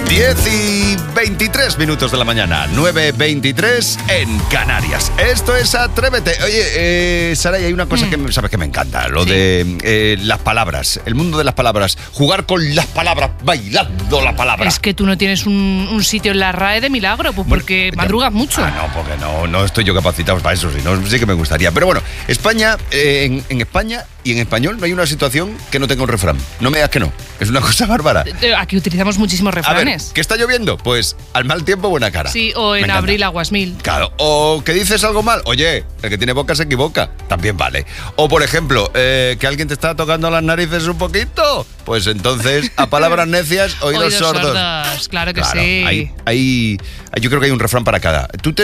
10:23 de la mañana, 9:23 en Canarias. Esto es Atrévete. Oye, Saray, hay una cosa que sabes que me encanta, lo de las palabras, el mundo de las palabras, jugar con las palabras, bailando la palabra. Es que tú no tienes un sitio en la RAE de milagro, pues porque madrugas mucho. No, porque no estoy yo capacitado para eso, sí que me gustaría. Pero bueno, España, en España y en español no hay una situación que no tenga un refrán. No me digas que no, es una cosa bárbara. Aquí utilizamos muchísimos refranes. A ver, ¿qué está lloviendo? Pues al mal tiempo buena cara. Sí, o en abril aguas mil. Claro, o que dices algo mal. Oye, el que tiene boca se equivoca. También vale. O por ejemplo, que alguien te está tocando las narices un poquito. Pues entonces, a palabras necias, oídos sordos. Claro que sí. Yo creo que hay un refrán para cada.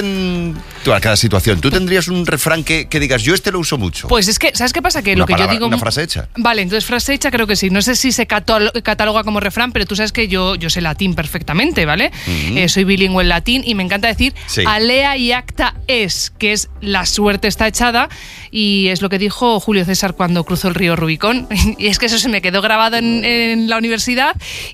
Para cada situación. ¿Tú tendrías un refrán que digas, yo lo uso mucho? Pues es que, ¿sabes qué pasa? Que lo que yo digo... Una frase hecha. Vale, entonces frase hecha creo que sí. No sé si se cataloga como refrán, pero tú sabes que yo sé latín perfectamente, ¿vale? Soy bilingüe en latín y me encanta decir alea y acta es, que es la suerte está echada, y es lo que dijo Julio César cuando cruzó el río Rubicón. Y es que eso se me quedó grabado en la universidad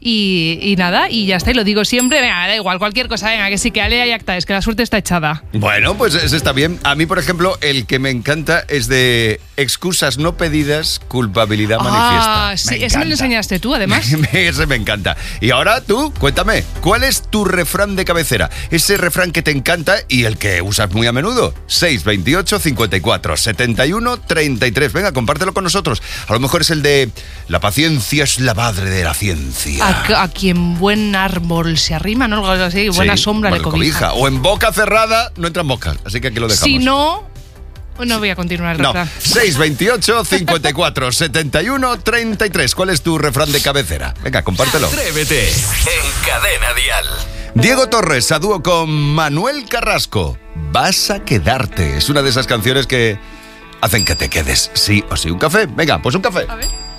y nada, y ya está, y lo digo siempre. Venga, da igual, cualquier cosa, venga, que sí, que alea y acta es, que la suerte está echada. Bueno, pues ese está bien. A mí, por ejemplo, el que me encanta es de excusas no pedidas, culpabilidad manifiesta. Sí, ese me lo enseñaste tú, además. Ese me encanta. Y ahora tú, cuéntame, ¿cuál es tu refrán de cabecera? Ese refrán que te encanta y el que usas muy a menudo. 628 54 71 33. Venga, compártelo con nosotros. A lo mejor es el de la paciencia es la madre de la ciencia. A quien buen árbol se arrima, ¿no? Algo así, buena sombra le cobija. O en boca cerrada no entran moscas. Así que aquí lo dejamos. Si no voy a continuar. No. 628 54 71 33. ¿Cuál es tu refrán de cabecera? Venga, compártelo. Atrévete en Cadena Dial. Diego Torres a dúo con Manuel Carrasco. Vas a quedarte. Es una de esas canciones que hacen que te quedes. Sí o sí. Un café. Venga, pues un café. A ver.